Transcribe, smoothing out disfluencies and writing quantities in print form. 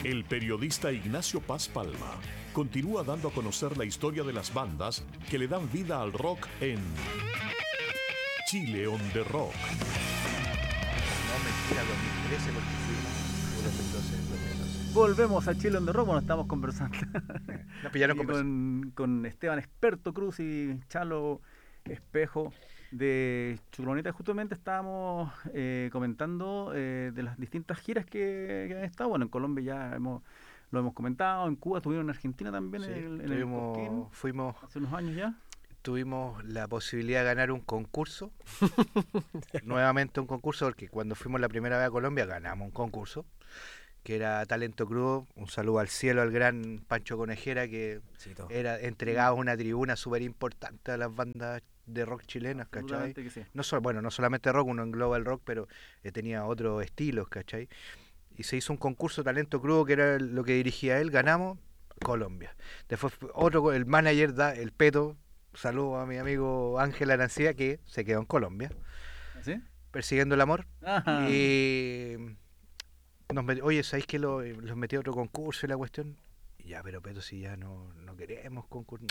El periodista Ignacio Paz Palma continúa dando a conocer la historia de las bandas que le dan vida al rock en Chile on the Rock. No, mentira, 2013 porque fui 2012. Volvemos a Chile on the Rock, bueno, estamos conversando Nos pillaron conversando. con Esteban Experto Cruz y Chalo Espejo de Chucroneta. Justamente estábamos comentando de las distintas giras que han estado. Bueno, en Colombia ya lo hemos comentado, en Cuba estuvieron, en Argentina también, Sí, en el Cosquín, fuimos, hace unos años ya. tuvimos la posibilidad de ganar un concurso, nuevamente un concurso, porque cuando fuimos la primera vez a Colombia ganamos un concurso, que era Talento Crudo. Un saludo al cielo al gran Pancho Conejera, que era entregado una tribuna súper importante a las bandas de rock chilenas, ¿cachai? Que sí. No solamente rock, uno engloba el rock, pero tenía otros estilos, ¿cachai? Y se hizo un concurso de Talento Crudo, que era lo que dirigía él, ganamos Colombia. Después el manager, el Peto, saludo a mi amigo Ángel Arancía, que se quedó en Colombia, ¿Sí? persiguiendo el amor. Ajá. Y oye, ¿sabéis que los metí a otro concurso y la cuestión? Ya, pero Peto, si ya no queremos concurso.